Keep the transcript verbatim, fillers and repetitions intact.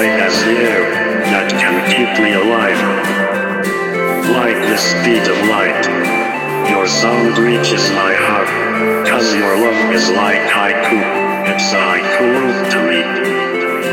sweet as the air that can keep me alive. Like the speed of light, your sound reaches my heart, 'cause your love is like haiku, it's a haiku world to me.